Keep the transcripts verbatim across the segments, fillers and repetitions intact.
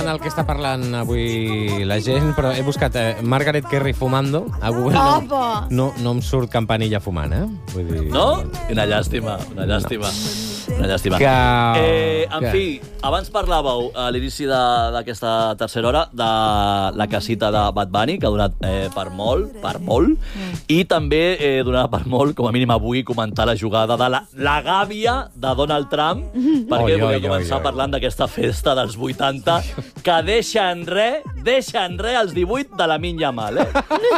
el que està parlant avui la gent, però he buscat eh, Margaret Kerry fumando. A Google no, no, no em surt Campanilla fumant, eh? Vull dir... No? Una llàstima, una llàstima. No. Una llàstima. Que... Eh, en que... fi, abans parlàveu a l'inici d'aquesta tercera hora de la casita de Bad Bunny, que ha donat eh, per molt, per molt, mm. i també eh, donava per molt, com a mínim avui, comentar la jugada de la, la gàbia de Donald Trump, mm. perquè oi, volia oi, començar oi, oi. parlant d'aquesta festa dels vuitanta, que deixa en res, deixa en res els divuit de la Lamine Yamal, eh?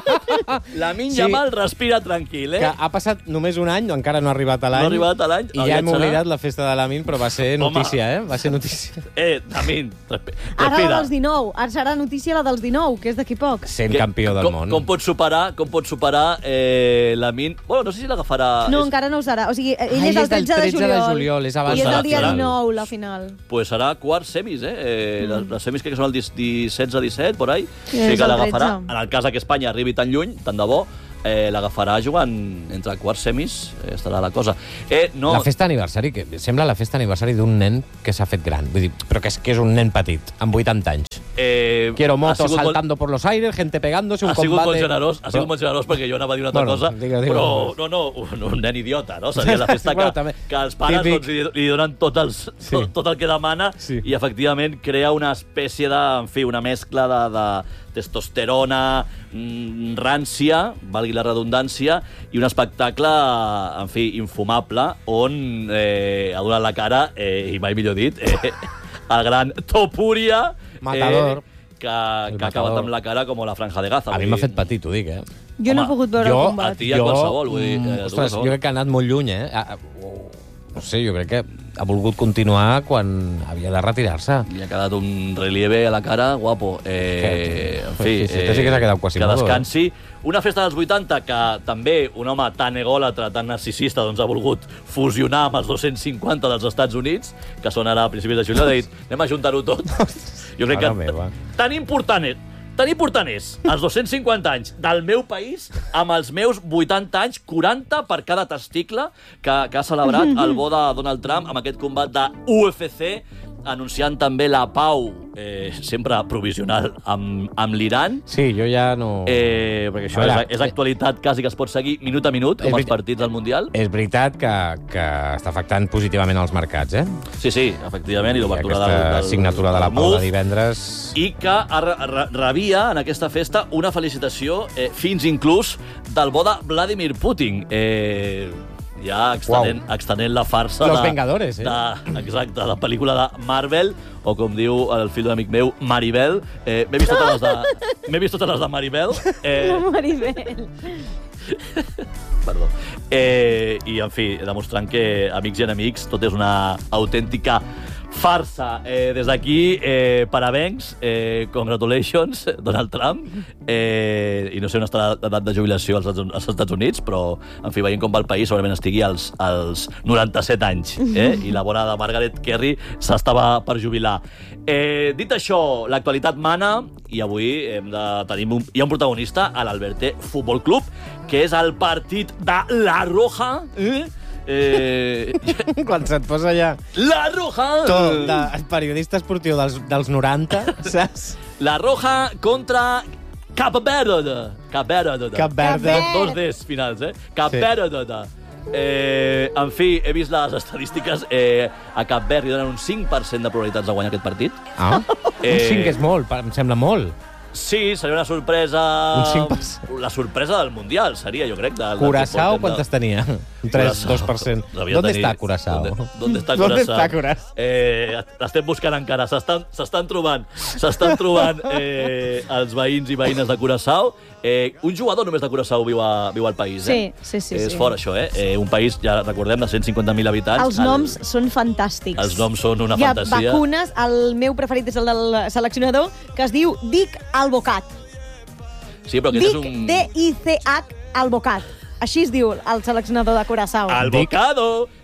La Lamine Yamal sí, respira tranquil, eh? Que ha passat només un any, encara no ha arribat a l'any. No ha arribat a l'any. I ja hem oblidat la festa de Lamine, però va ser notícia, Home. eh? Va ser notícia. Eh, Lamine, respira. Ara la dels dinou. Ara serà notícia la dels dinou, que és d'aquí poc. Sent que, campió del com, món. Com pot superar, com pot superar eh, Lamine... Bueno, no sé si l'agafarà... No, és... encara no ho serà. O sigui, ell Ai, és el tretze de juliol. de juliol. És abans I és el dia final. dinou, la final. Pues serà quarts semis, eh? eh mm. Les semis crec que són el disset a disset, por ahí. Sí, sí que l'agafarà. tretze. En el cas que Espanya arribi tan lluny, tant de bo, eh, l'agafarà jugant entre quarts semis, eh, estarà la cosa. Eh, no... La festa d'aniversari, que sembla la festa d'aniversari d'un nen que s'ha fet gran, vull dir, però que és, que és un nen petit, amb vuitanta anys. Eh, Quiero motos saltando molt... por los aires, gente pegándose, un ha sigut combate... Molt generós, ha sigut però... molt generós perquè jo anava a dir una altra bueno, cosa, digue, digue, però no, no, un, un nen idiota, no? Seria la festa que, bueno, que els pares doncs, li, li donen tot, els, sí. tot, tot el que demana sí. i efectivament crea una espècie de, en fi, una mescla de, de testosterona mm, rància, valgui la redundància, i un espectacle, en fi, infumable, on eh, ha donat la cara, eh, i mai millor dit, eh, el gran Topuria, Matador. Eh, que, que ha acabat amb la cara com la franja de Gaza. A mi m'ha fet petit, ho dic, eh? Jo Home, no he pogut veure jo, el combat. A ti i a qualsevol, vull dir... Eh, ostres, jo crec que ha anat molt lluny, eh? No sé, jo crec que ha volgut continuar quan havia de retirar-se. Li ha quedat un relieve a la cara, guapo. Eh, en fi, sí, sí, eh, sí que s'ha quedat quasi que molt, descansi. Una festa dels vuitanta que també un home tan egòlatra, tan narcisista, doncs ha volgut fusionar amb els dos-cents cinquanta dels Estats Units, que són ara a principis de juliol, ha dit, anem a juntar-ho tot. Jo crec que meva. tan important és, tan important és els dos-cents cinquanta anys del meu país amb els meus vuitanta anys, quaranta per cada testicle que, que ha celebrat el bo de Donald Trump amb aquest combat de U F C, anunciant també la pau, eh, sempre provisional, amb, amb l'Iran. Sí, jo ja no... Eh, perquè això veure, és, és actualitat quasi que es pot seguir minut a minut, com els partits del Mundial. És veritat que, que està afectant positivament els mercats, eh? Sí, sí, efectivament, i l'obertura del, del... signatura de la pau de divendres... I que rebia en aquesta festa una felicitació, eh, fins inclús, del bo de Vladimir Putin. Eh... ja extenent, wow. extenent la farsa Los de, Vengadores, eh? de, exacte, la pel·lícula de Marvel, o com diu el fill d'un amic meu, Maribel. Eh, M'he vist totes les de, m'he vist totes les de Maribel. Eh, Maribel. Perdó. Eh, I, en fi, demostrant que amics i enemics tot és una autèntica farsa. Eh, des d'aquí, eh, parabéns, eh, congratulations, Donald Trump. Eh, I no sé on està l'edat de jubilació als, als Estats Units, però, en fi, veient com va el país, segurament estigui als, als noranta-set anys. Eh? I la bona de Margaret Kerry s'estava per jubilar. Eh, dit això, l'actualitat mana, i avui hem de tenir un, hi ha un protagonista a l'Alberté Futbol Club, que és el partit de La Roja, eh? Eh... Quan se't posa allà... La Roja! Tot, de periodista esportiu dels, dels noranta, saps? La Roja contra Cap Verde. Cap Verde. Cap Verde. Dos Ds finals, eh? Cap sí. Verde. Eh, en fi, he vist les estadístiques. Eh, a Cap Verde donen un cinc per cent de probabilitats de guanyar aquest partit. Ah, eh... un cinc és molt, em sembla molt. Sí, seria una sorpresa... Un cinc per cent. La sorpresa del Mundial seria, jo crec. Del, Curaçao, quantes tenia? Un tres, dos per cent. ¿Dónde tenir... està Curaçao? ¿Dónde està Curaçao? ¿Dónde està Curaçao? Eh, L'estem buscant encara. S'estan trobant, s'estan trobant eh, els veïns i veïnes de Curaçao. Eh, un jugador només de Curaçao viu, a, viu al país, eh? Sí, sí, sí. És sí. fort, això, eh? eh? Un país, ja recordem, de cent cinquanta mil habitants. Els noms el... són fantàstics. Els noms són una Hi ha fantasia. vacunes, el meu preferit és el del seleccionador, que es diu Dic Albocat. Sí, però aquest Dic, és un... D I C H Albocat. Així es diu el seleccionador de Curaçao. Albocado!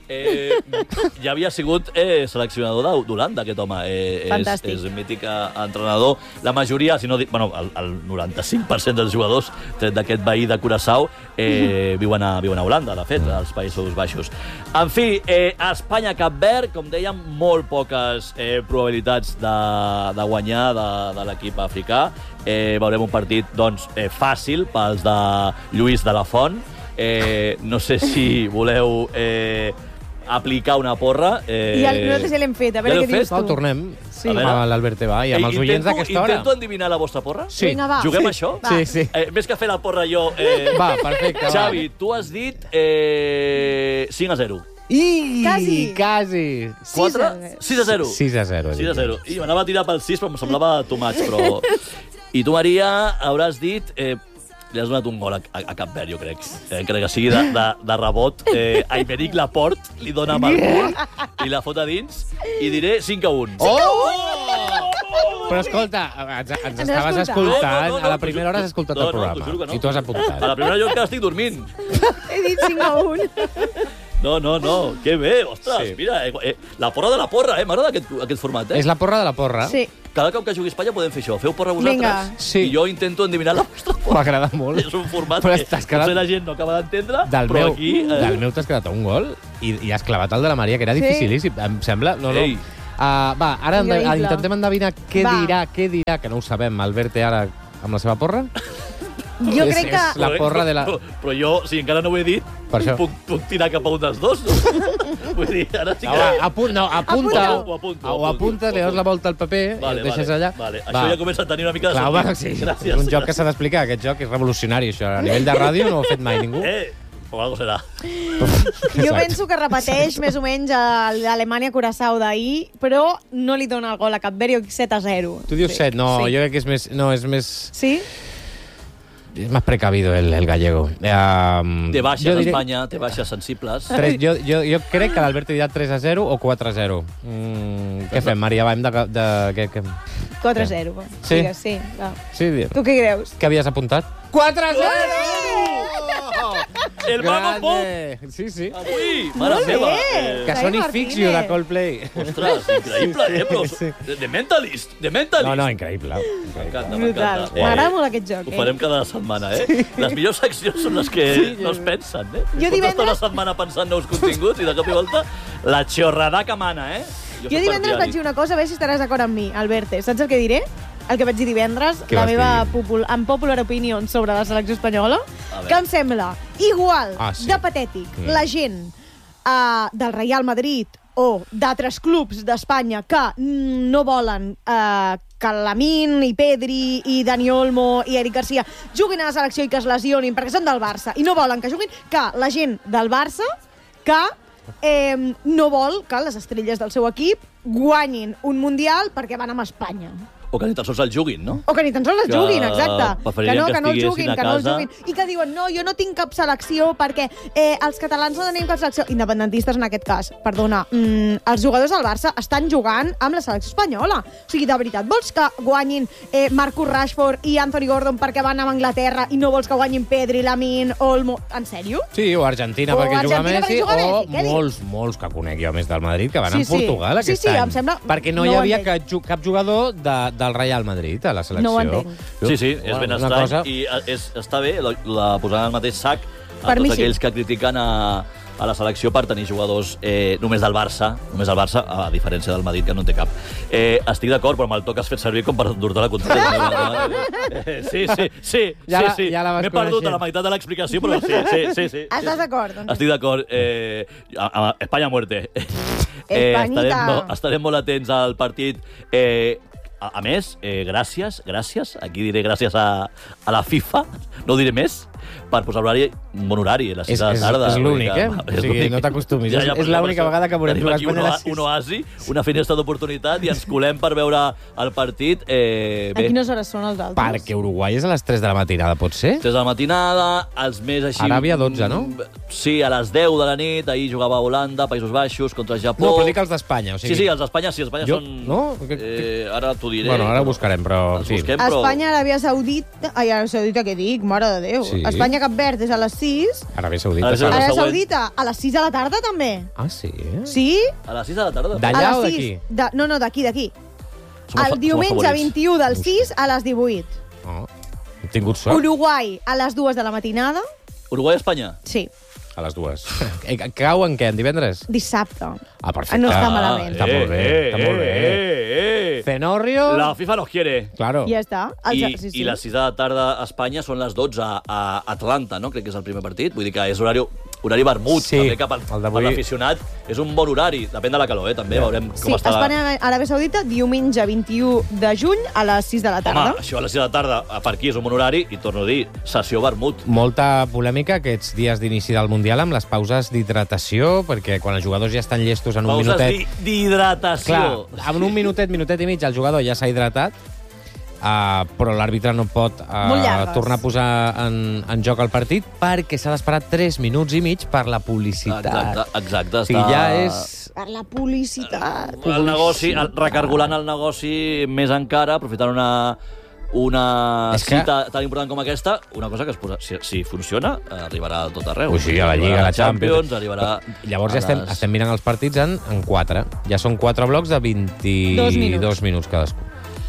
Eh, ja havia sigut eh, seleccionador d'Holanda, aquest home. Eh, Fantàstic. És, és mític entrenador. La majoria, si no dic... Bueno, el, el noranta-cinc per cent dels jugadors d'aquest veí de Curaçao eh, viuen, a, viuen a Holanda, de fet, als Països Baixos. En fi, eh, Espanya-Cap Verd, com dèiem, molt poques eh, probabilitats de, de guanyar de, de l'equip africà. Eh, veurem un partit doncs, eh, fàcil pels de Lluís de la Font. Eh, no sé si voleu... Eh, aplicar una porra. Eh... I el, nosaltres ja l'hem fet, a veure ja què dius No, tu. tornem Sí. a l'Albert va i amb els oients d'aquesta hora. Intento endivinar la vostra porra? Sí. Vinga, va. Juguem Sí. a això? Va. Sí, sí. Eh, més que fer la porra jo... Eh... Va, perfecte. Xavi, tu has dit eh... cinc a zero. I... Quasi. Quasi. quatre? sis a zero. sis a zero. sis a zero. I m'anava a tirar pel sis, però em semblava too much, però... I tu, Maria, hauràs dit... Eh, li has donat un gol a, a, a Cap Verd, jo crec. Eh, crec que sigui de, de, de rebot. Eh, Aymeric Laporte li dona amb el cul i la fot a dins i diré cinc a un. Oh! Però escolta, ens, ens Ens estaves escolta. escoltant, No, no, no, a la t'ho primera juro- hora has escoltat no, el no, t'ho programa. juro que no. I tu has apuntat. A la primera jo encara estic dormint. He dit cinc a un. No, no, no, que bé, ostres, Sí. sí. mira, eh, eh, la porra de la porra, eh, m'agrada aquest, aquest format, eh? És la porra de la porra. Sí. Cada cop que jugui Espanya podem fer això, feu porra vosaltres Vinga. Sí. i jo intento endevinar la vostra porra. M'agrada molt. És un format Però que t'has quedat- potser la gent no acaba d'entendre, Del però meu, aquí... Eh, del meu t'has quedat a un gol i, i has clavat el de la Maria, que era Sí. dificilíssim. Em sembla... No, no. Ei. Uh, va, ara ende- Increïble. intentem endevinar què Va. dirà, què dirà, que no ho sabem, Albert ara amb la seva porra. Jo És- crec que... és la porra de la... Però, però jo, si encara no ho he dit, Per això. puc, puc tirar cap a un dels dos. No? Vull dir, ara sí No, que... va, apu no, apunta, Apunta-ho. Ho apunto, ho ho apunta, apunto. li dones la volta al paper, Vale, el deixes vale, allà. Vale. Això ja comença a tenir una mica de Clar, sentit. home, sí. Gràcies. És un joc que gràcies. s'ha d'explicar, aquest joc és revolucionari, això. A nivell de ràdio no ho ha fet mai ningú. Eh, o algo serà. Jo penso que repeteix més o menys a l'Alemanya-Curaçao d'ahir, però no li dona el gol a Cap Verd, jo dic set a zero. Tu dius set, no, Sí. jo crec que és més... No, és més... Sí? És más precavido el, el gallego. Um, Té baixes jo a diré- Espanya, té baixes sensibles. Tres, jo, jo, jo crec que l'Albert dirà tres a zero o quatre a zero. Mm, què fem, Maria? Va, hem de... de què, què? quatre a zero. Sí? Digues, sí. Va. Sí, di- Tu què creus? què havies apuntat? quatre a zero! El Mago Pop! Grande! Sí, sí. Avui, mare Molt bé. meva. Que Xavi soni Fix You de Martínez. Coldplay. Ostres, increïble, eh? Però, Sí. de, de Mentalist, de Mentalist. No, no, increïble. increïble. M'encanta, Brutal. m'encanta. M'agrada molt aquest joc, Ho eh? farem cada setmana, eh? Les millors seccions són les que no es pensen, eh? Jo Pots divendres- estar una setmana pensant nous continguts i de cop i volta la xorrada que mana, eh? Jo soc divendres partidari. vaig dir una cosa, a veure si estaràs d'acord amb mi, Alberte. Saps el que diré? El que vaig dir divendres, Què la vas meva dir? popul en popular opinion sobre la selecció espanyola, A veure. que em sembla igual Ah, sí. de patètic Mm. la gent uh, del Real Madrid o d'altres clubs d'Espanya que mm, no volen uh, que Lamine i Pedri i Dani Olmo i Eric Garcia juguin a la selecció i que es lesionin perquè són del Barça i no volen que juguin, que la gent del Barça que eh, no vol que les estrelles del seu equip guanyin un Mundial perquè van amb Espanya. O que ni tan sols el juguin, no? O que ni tan sols el Que juguin, exacte. Que preferirien no, que que no el estiguessin juguin, a que no el casa. juguin. I que diuen, no, jo no tinc cap selecció perquè eh, els catalans no tenim cap selecció. Independentistes, en aquest cas. Perdona, mm, els jugadors del Barça estan jugant amb la selecció espanyola. O sigui, de veritat, vols que guanyin eh, Marcus Rashford i Anthony Gordon perquè van a Anglaterra i no vols que guanyin Pedri, Lamine, Olmo... En sèrio? Sí, o Argentina O perquè juga Argentina Messi, perquè juga o Messi, què dius? molts, molts que conec jo més del Madrid que van Sí, a sí. Portugal Sí, aquest sí, any. em sembla- Perquè no, no hi ho havia entenc. cap, ju- cap jugador de, del Real Madrid a la selecció. No ho entenc. Sí, sí, és ben Una estrany. cosa- I eh, és, està bé la, la posant al mateix sac a Per mi tots sí. aquells que critiquen a, a la selecció per tenir jugadors eh, només del Barça, només del Barça, a diferència del Madrid, que no en té cap. Eh, estic d'acord, però amb el to que has fet servir com per dur-te la contrària. eh, sí, sí, sí, Ja sí, la- sí. ja la vas M'he perdut coneixent. a la meitat de l'explicació, però sí, sí, sí. sí. Estàs d'acord? Doncs? Estic d'acord. Eh, a, a Espanya a muerte. Eh, Españita. estarem, no, estarem molt atents al partit. Eh, a, a més, eh, gràcies, gràcies, aquí diré gràcies a, a la FIFA, no ho diré més, per posar horari, un bon horari, a les sis És- de la és- tarda. és l'únic, Vull dir eh? que- O sigui, l'únic. no t'acostumis. És- és per l'única això vegada que veurem tenim jugar aquí Espanya un, a oa- les sis. un oasi, una finestra d'oportunitat i ens colem per veure el partit. Eh, A bé, quines hores són els altres? Perquè Uruguai és a les tres de la matinada, pot ser? tres de la matinada, els més així... Aràbia, dotze, no? Sí, a les deu de la nit, ahir jugava Holanda, Països Baixos, contra el Japó. No, però dic els d'Espanya. O sigui... Sí, sí, els d'Espanya, sí, Espanya Jo- són... no? Eh, ara t'ho diré. Bueno, ara ho buscarem, però... Els Sí. busquem, però... Espanya, Aràbia Saudita... Ai, Aràbia Saudita, què dic? Mare de Déu. Sí. Espanya-Cap Verd és a les sis. Aràbia Saudita. Aràbia Saudita. Aràbia següent. Saudita a les sis de la tarda, també. Ah, sí? Sí? A les sis de la tarda. D'allà A o les d'aquí? sis. De... No, no, d'aquí, d'aquí. Som els fa- El som els diumenge favorits. vint-i-u del sis a les divuit. Oh, hem tingut sort. Uruguai a les dues de la matinada. Uruguai-Espanya. Sí, A les dues. Eh, Cau en què? En divendres? dissabte. Ah, perfecte. No està Ah, malament. Està molt bé, Eh, està molt bé. Eh, eh, Fenorio... La FIFA nos quiere. Claro. Ja està. El... I, sí, sí. I les sis de la tarda a Espanya són les dotze a Atlanta, no? Crec que és el primer partit. Vull dir que és horari, horari vermut. Sí, també que per, el per d'avui- l'aficionat és un bon horari. Depèn de la calor, eh? També Ja. veurem com Sí, està... Espanya, Aràbia Saudita, diumenge vint-i-u de juny a les sis de la tarda. Home, això a les sis de la tarda per aquí és un bon horari i torno a dir, sessió vermut. Molta polèmica aquests dies d'inici del Mundial amb les pauses d'hidratació, perquè quan els jugadors ja estan llestos en un Pauses minutet... di- d'hidratació. Clar, en un minutet, minutet i mig, el jugador ja s'ha hidratat, uh, però l'àrbitre no pot Molt uh, llargues. tornar a posar en, en joc el partit perquè s'ha d'esperar tres minuts i mig per la publicitat. Exacte, exacte. O sigui, està- ja és... Per la publicitat. El negoci, el, recargolant el negoci més encara, aprofitant una, una És que- cita tan important com aquesta, una cosa que es posa, si, si funciona, eh, arribarà a tot arreu. Ui, sí, a la Lliga, a la Champions... arribarà... Llavors ja a estem, les- estem mirant els partits en, en quatre. Ja són quatre blocs de vint-i-dos minuts. minuts cadascun.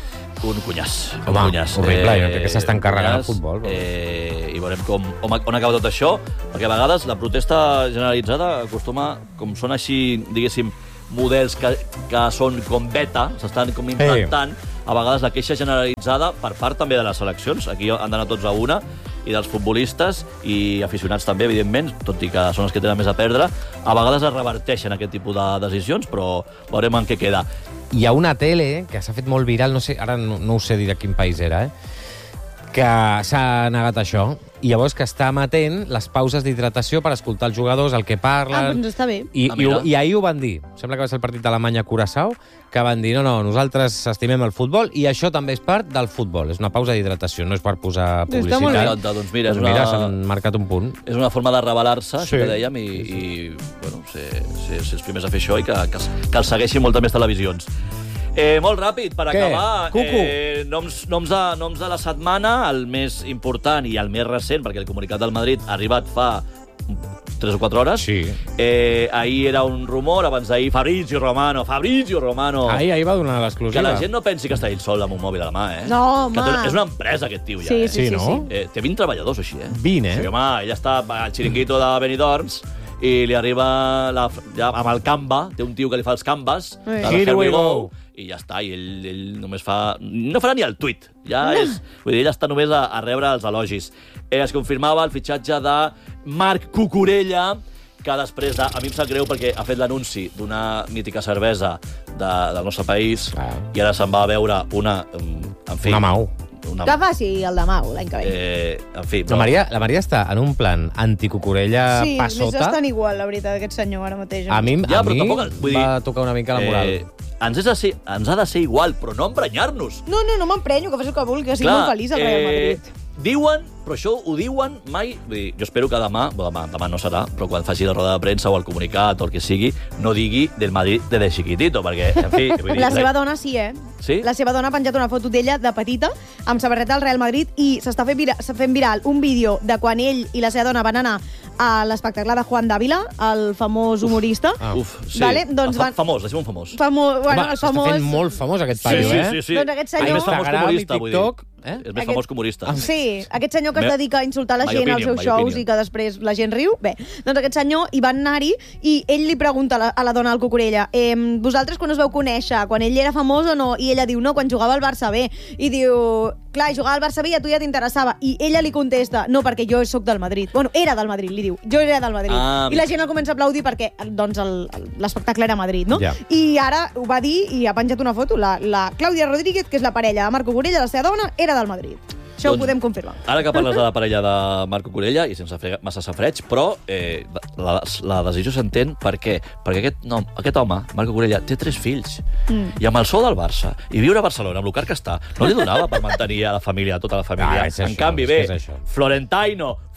Un cunyàs. Home, un cunyàs. horrible, jo crec que s'estan un carregant el cunyàs, futbol, però- Eh, I veurem com, on, on acaba tot això, perquè a vegades la protesta generalitzada acostuma, com són així, diguéssim, models que, que són com beta, s'estan com implantant, a vegades la queixa generalitzada per part també de les seleccions, aquí han d'anar tots a una, i dels futbolistes i aficionats també, evidentment, tot i que són els que tenen més a perdre, a vegades es reverteixen aquest tipus de decisions, però veurem en què queda. Hi ha una tele que s'ha fet molt viral, no sé, ara no, no ho sé dir de quin país era, eh? que s'ha negat això, i llavors que està emetent les pauses d'hidratació per escoltar els jugadors, el que parlen... Ah, doncs està bé. I, Ah, i, mira. I ahir ho van dir, sembla que va ser el partit d'Alemanya-Curaçao, que van dir, no, no, nosaltres estimem el futbol i això també és part del futbol, és una pausa d'hidratació, no és per posar Doncs està molt publicitat. bé. Doncs mira, és Doncs mira, una- s'han marcat un punt. És una forma de rebel·lar-se, Sí. això que dèiem, i, i bueno, ser, ser, ser els primers a fer això i que, que, es- que els segueixin moltes més televisions. Eh, molt ràpid, per Què? acabar, Cucu. eh, noms, noms, de, noms de la setmana, el més important i el més recent, perquè el comunicat del Madrid ha arribat fa tres o quatre hores. Sí. Eh, ahir era un rumor, abans d'ahir Fabrizio Romano, Fabrizio Romano... Ahir, ahir va donar Que l'exclusiva. la gent no pensi que està ell sol amb un mòbil a la mà, eh? No, home. Que té, és una empresa, aquest tio, ja, Sí, eh? sí, Sí, sí, no? sí. Eh, té vint treballadors, així, eh? vint, eh? Sí, home, ell està al xiringuito de Benidorms i li arriba la, ja, amb el Canva, té un tio que li fa els Canvas, Ui. de la Here Here we We go. Go, i ja està, i ell, ell només fa... No farà ni el tuit, ja és... Vull dir, ell està només a, a rebre els elogis. Eh, es confirmava el fitxatge de Marc Cucurella, que després de... A mi em sap greu perquè ha fet l'anunci d'una mítica cervesa de, del nostre país Ah. i ara se'n va a veure una... En fi, Una Mau. Una, Que faci el de Mau l'any que ve. eh, en fi, La Maria, la Maria està en un plan anticucurella sí, més passota. estan igual, la veritat, aquest senyor ara mateix. A mi, Ja, a però mi tampoc- vull dir, va tocar una mica la moral. Eh, ens, és de ser, ens ha de ser igual, però no emprenyar-nos. No, no, no m'emprenyo, que faci el que vulgui, que sigui molt feliç el Real Madrid. Diuen, però això ho diuen mai... Vull dir, jo espero que demà, bueno, demà, demà no serà, però quan faci la roda de premsa o el comunicat o el que sigui, no digui del Madrid de, de chiquitito, perquè, en fi... Vull dir, La seva dona sí, eh? Sí? La seva dona ha penjat una foto d'ella de petita amb samarreta del Real Madrid i s'està fent, vira fent viral un vídeo de quan ell i la seva dona van anar a l'espectacle de Juan Dávila, el famós humorista. Ah. Uf, sí. Vale, doncs Fa, van- famós, deixem un famós. Famo bueno, Home, el s'està famós... fent molt famós aquest Sí, paio, sí, eh? sí, sí. Doncs aquest Ah, senyor- és més famós que Instagram i humorista, vull dir. TikTok, eh? És més Aquest- famós que humorista. Sí, aquest senyor que es Me- dedica a insultar la my gent als opinion, seus my shows opinion. i que després la gent riu. Bé, doncs aquest senyor hi van anar-hi i ell li pregunta a la, a la dona del Cucurella eh, vosaltres quan us veu conèixer, quan ell era famós o no? I ella diu, no, quan jugava al Barça B. I diu, clar, jugava al Barça B i a tu ja t'interessava. I ella li contesta, no, perquè jo sóc del Madrid. Bueno, era del Madrid, li diu. Jo era del Madrid. Ah, I la gent el comença a aplaudir perquè doncs, el- el- l'espectacle era a Madrid, no? Ja. I ara ho va dir i ha penjat una foto. La, la Clàudia Rodríguez, que és la parella de Marco Cucurella, la seva dona, era del Madrid. Això Doncs- ho podem confirmar. Ara que parles de la parella de Marco Corella, i sense fer massa safreig, però eh, la, la decisió s'entén per què? Perquè aquest, no, aquest home, Marco Corella, té tres fills. Mm. I amb el sou del Barça, i viure a Barcelona, amb el car que està, no li donava per mantenir a la família, a tota la família. Ah, és en això, canvi, és bé, que és això. Florentino,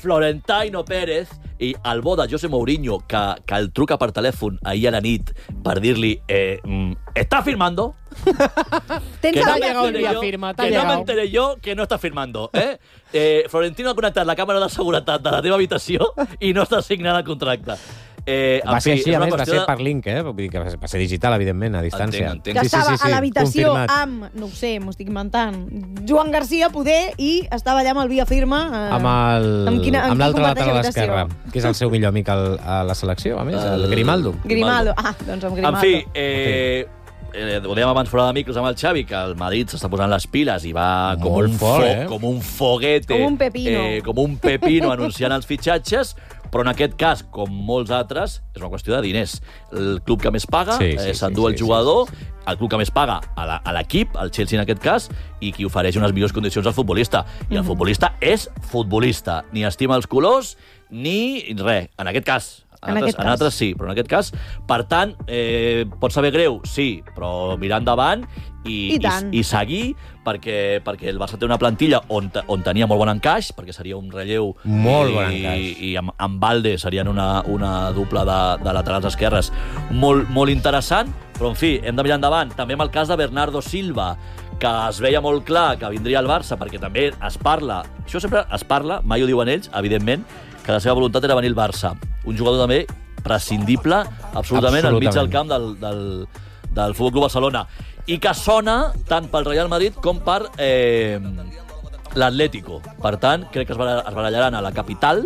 Florentino Pérez i el bo de José Mourinho, que, que el truca per telèfon ahir a la nit per dir-li eh, ¿está firmando? Tens que el no via llegado el firma. via firma, t'ha que no llegado. m'enteré jo que no està firmando. Eh? Eh, Florentino ha connectat la càmera de seguretat de la teva habitació i no està signant el contracte. Eh, Va ser així, és a una més, va qüestió ser de- per link, eh? Vull dir que va ser digital, evidentment, a distància. Entenc, entenc. Que estava a l'habitació confirmat. amb, no ho sé, m'ho estic inventant, Joan Garcia, poder, i estava allà amb el via firma. Eh, Amb el- amb quina- amb amb qui l'altre comparteix lateral habitació? esquerre, que és el seu millor amic al, a la selecció, a més, el Grimaldo. Grimaldo. Ah, doncs amb Grimaldo. En fi, eh, eh, ho dèiem abans fora de micros amb el Xavi, que el Madrid s'està posant les piles i va com Molt un, fort, fo eh? com un foguete, Com un pepino. eh, com un pepino anunciant els fitxatges, però en aquest cas, com molts altres, és una qüestió de diners. El club que més paga Sí, sí, eh, s'endú sí, el sí, jugador, sí, sí, el club que més paga a la- a l'equip, el Chelsea en aquest cas, i qui ofereix unes millors condicions al futbolista. I el futbolista és futbolista. Ni estima els colors, ni res. En aquest cas. En, En altres, aquest en cas. altres sí, però en aquest cas, per tant, eh, pot saber greu, sí, però mirar endavant i, I tant. i, i seguir, perquè, perquè el Barça té una plantilla on, te- on tenia molt bon encaix, perquè seria un relleu... Molt i, bon encaix. I amb, amb Valde serien una, una dupla de, de laterals esquerres molt, molt interessant, però, en fi, hem de mirar endavant. També amb el cas de Bernardo Silva, que es veia molt clar que vindria al Barça, perquè també es parla, això sempre es parla, mai ho diuen ells, evidentment, que la seva voluntat era venir al Barça. Un jugador també prescindible, absolutament, al mig del camp del, del, del Futbol Club Barcelona. I que sona tant pel Real Madrid com per eh, l'Atlético. Per tant, crec que es barall- es barallaran a la capital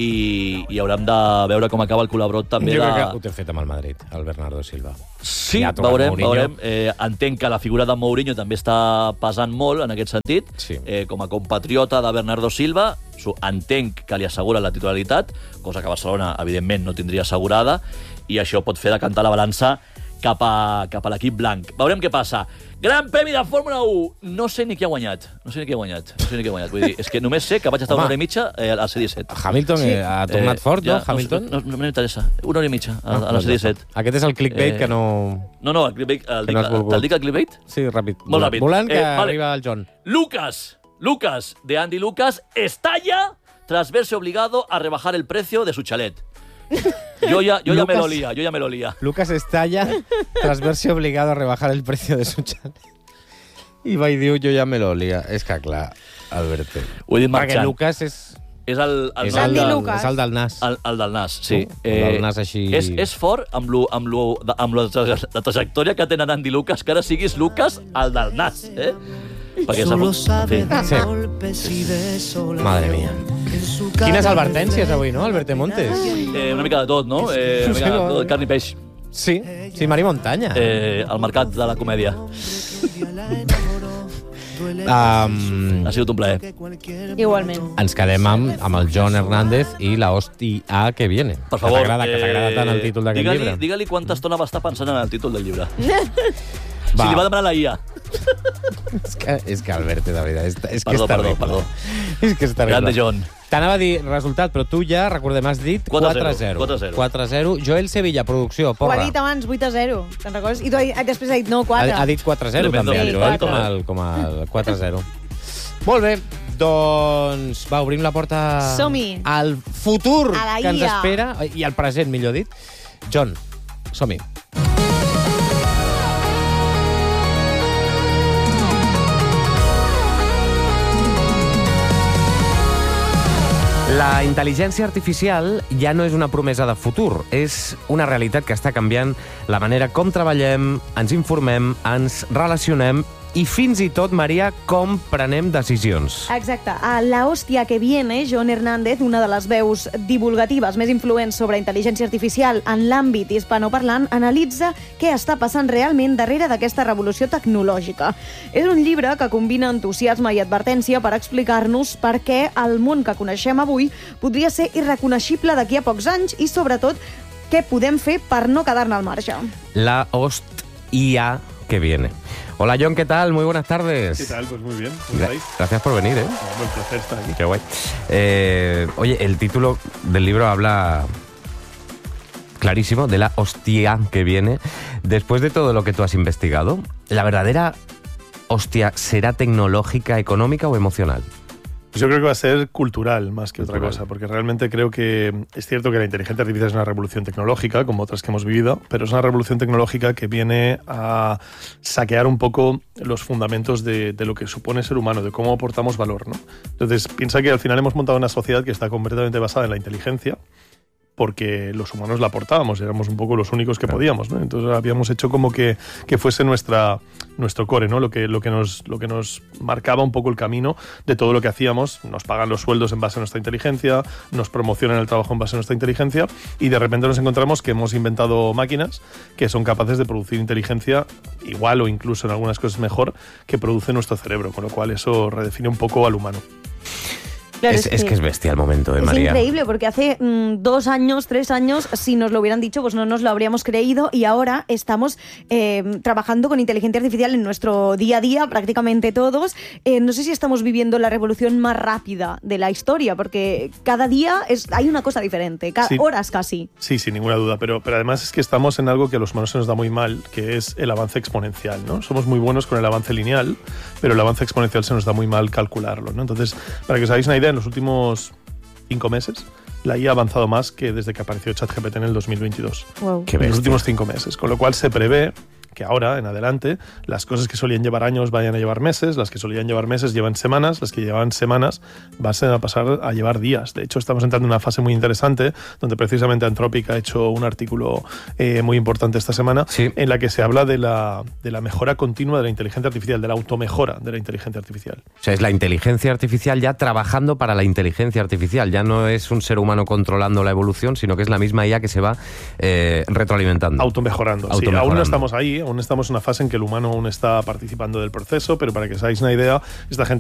i, i haurem de veure com acaba el col·labrot també Jo de... crec que ho té fet amb el Madrid, el Bernardo Silva. Sí, Ja ha tocat veurem, Mourinho. veurem. Eh, entenc que la figura de Mourinho també està pesant molt en aquest sentit. Sí. Eh, com a compatriota de Bernardo Silva, su- entenc que li assegura la titularitat, cosa que Barcelona, evidentment, no tindria assegurada, i això pot fer decantar la balança cap a, cap a l'equip blanc. Veurem què passa. Gran Premi de Fórmula un. No sé ni qui ha guanyat. No sé ni qui ha guanyat. No sé ni qui ha guanyat. Vull dir, és que només sé que vaig estar Home. una hora i mitja eh, a la C disset. Hamilton sí. ha tornat fort, no? Hamilton? No, no, no m'interessa. Una hora i mitja a, a la doncs C ja disset. està. Aquest és el clickbait Eh, que no... No, no, el clickbait, el Que dic, no has volgut. te'l dic el clickbait? Sí, ràpid. Molt ràpid. Volant que Eh, vale. arriba el John. Lucas, Lucas, de Andy Lucas, estalla tras verse obligado a rebajar el precio de su chalet. Yo ya, yo ya me Lucas- lo olía, yo ya me lo olía. Lucas estalla tras verse obligado a rebajar el precio de su chalet. I va i diu, jo ja me lo olía. És que, clar, Alberto. Ho he dit Perquè marxant. Lucas és, És el, el, és, nom el, Andy de- del, Lucas. és el del nas. el, el del nas, sí. No? El del nas així- És, és fort amb, lo, amb, lo, amb la, la trajectòria que tenen Andy Lucas, que ara siguis Lucas, el del nas, eh? Perquè Solo s'ha sabe en fi. de Sí. golpes y besos. Madre mía. En su Quines cara advertències avui, no, Albert Montes? Eh, una mica de tot, no? Eh, una mica de tot, carn i peix. Sí, sí, Mari Montaña. Eh, al mercat de la comèdia. Um, Ha sigut un plaer. Igualment. ens quedem amb, amb el John Hernández i la hòstia que viene. Per favor, Que t'agrada que t'agrada tant el títol d'aquest digue-li- llibre. Digue-li quanta estona va estar pensant en el títol del llibre. Va. Si li va demanar la I A. És que, és que Albert, de veritat, és, és que Perdó, és terrible. perdó, perdó. És que és terrible. Grande John. T'anava a dir resultat, però tu ja, recordem, has dit quatre a zero. quatre a zero. quatre a zero. Joel Sevilla, producció, Ho porra. ha dit abans, vuit a zero. Te'n recordes? I tu ha, després ha dit no, quatre. Ha, ha dit quatre a zero Tremendo. també, el Sí, Joel, quatre. com el, com el quatre a zero. Molt bé, doncs va, obrim la porta Som-hi. al futur A la que ens I A. espera, i al present, millor dit. John, som-hi. La intel·ligència artificial ja no és una promesa de futur, és una realitat que està canviant la manera com treballem, ens informem, ens relacionem i fins i tot, Maria, com prenem decisions. Exacte. A La hòstia que viene, John Hernández, una de les veus divulgatives més influents sobre intel·ligència artificial en l'àmbit hispanoparlant, analitza què està passant realment darrere d'aquesta revolució tecnològica. És un llibre que combina entusiasme i advertència per explicar-nos per què el món que coneixem avui podria ser irreconeixible d'aquí a pocs anys i, sobretot, què podem fer per no quedar-ne al marge. La hostia que viene. Hola, John, ¿qué tal? Muy buenas tardes. ¿Qué tal? Pues muy bien. ¿Cómo Gra- estáis? Gracias por venir, ¿eh? Un placer estar aquí. Qué guay. Eh, oye, el título del libro habla clarísimo de la hostia que viene. Después de todo lo que tú has investigado, ¿la verdadera hostia será tecnológica, económica o emocional? Pues yo creo que va a ser cultural más que Cultural. otra cosa, porque realmente creo que es cierto que la inteligencia artificial es una revolución tecnológica, como otras que hemos vivido, pero es una revolución tecnológica que viene a saquear un poco los fundamentos de, de lo que supone ser humano, de cómo aportamos valor, ¿no? Entonces, piensa que al final hemos montado una sociedad que está completamente basada en la inteligencia, porque los humanos la aportábamos, éramos un poco los únicos que podíamos, ¿no? Entonces habíamos hecho como que, que fuese nuestra, nuestro core, ¿no? Lo que, lo, que nos, lo que nos marcaba un poco el camino de todo lo que hacíamos. Nos pagan los sueldos en base a nuestra inteligencia, nos promocionan el trabajo en base a nuestra inteligencia, y de repente nos encontramos que hemos inventado máquinas que son capaces de producir inteligencia igual o incluso en algunas cosas mejor que produce nuestro cerebro, con lo cual eso redefine un poco al humano. Claro, es, es que es bestia el momento, ¿eh, es María? increíble, porque hace mm, dos años, tres años, si nos lo hubieran dicho, pues no nos lo habríamos creído, y ahora estamos eh, trabajando con inteligencia artificial en nuestro día a día, prácticamente todos. Eh, no sé si estamos viviendo la revolución más rápida de la historia, porque cada día es, hay una cosa diferente, cada Sí. horas casi. Sí, sin ninguna duda, pero, pero además es que estamos en algo que a los humanos se nos da muy mal, que es el avance exponencial, ¿no? Somos muy buenos con el avance lineal, pero el avance exponencial se nos da muy mal calcularlo, ¿no? Entonces, para que os hagáis una idea, en los últimos cinco meses, la I A ha avanzado más que desde que apareció ChatGPT en el dos mil veintidós. Wow. Qué En los bestia. últimos cinco meses, con lo cual se prevé que ahora, en adelante, las cosas que solían llevar años vayan a llevar meses, las que solían llevar meses llevan semanas, las que llevan semanas van a pasar a llevar días. De hecho, estamos entrando en una fase muy interesante, donde precisamente Anthropic ha hecho un artículo eh, muy importante esta semana, Sí. en la que se habla de la, de la mejora continua de la inteligencia artificial, de la automejora de la inteligencia artificial. O sea, es la inteligencia artificial ya trabajando para la inteligencia artificial. Ya no es un ser humano controlando la evolución, sino que es la misma I A que se va eh, retroalimentando. Automejorando. Sí, Automejorando. aún no estamos ahí, aún estamos en una fase en que el humano aún está participando del proceso, pero para que os hagáis una idea, esta gente